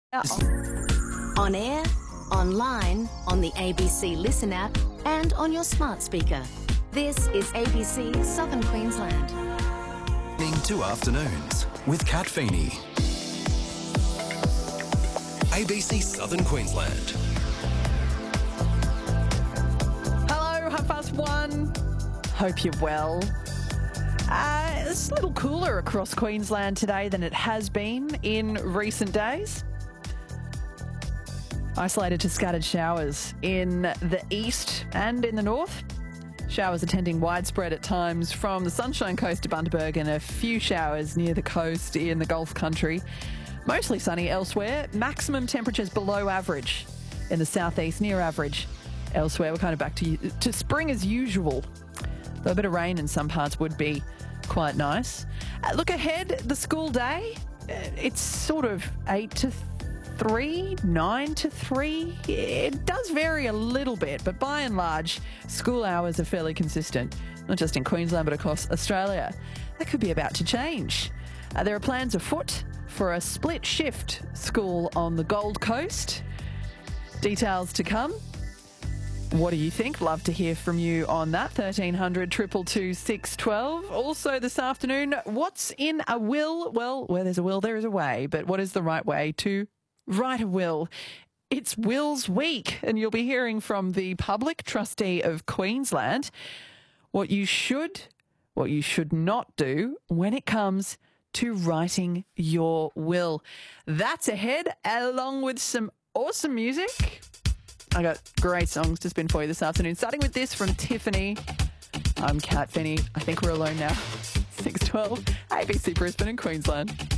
On air, online, on the ABC Listen app, and on your smart speaker. This is ABC Southern Queensland. Evening to afternoons with Kat Feeney. ABC Southern Queensland. Hello, 1:30. Hope you're well. It's a little cooler across Queensland today than it has been in recent days. Isolated to scattered showers in the east and in the north. Showers attending widespread at times from the Sunshine Coast to Bundaberg, and a few showers near the coast in the Gulf country. Mostly sunny elsewhere. Maximum temperatures below average in the southeast, near average elsewhere. We're kind of back to spring as usual. Though a bit of rain in some parts would be quite nice. Look ahead, the school day. It's sort of 8 to 3, 9 to 3. It does vary a little bit, but by and large, school hours are fairly consistent, not just in Queensland, but across Australia. That could be about to change. There are plans afoot for a split shift school on the Gold Coast. Details to come. What do you think? Love to hear from you on that. 1300 222 612. Also this afternoon, what's in a will? Well, where there's a will, there is a way. But what is the right way to write a will? It's Wills Week, and you'll be hearing from the Public Trustee of Queensland what you should not do when it comes to writing your will. That's ahead, along with some awesome music. I got great songs to spin for you this afternoon, starting with this from Tiffany. I'm Kat Feeney. I think we're alone now. 612, ABC Brisbane and Queensland.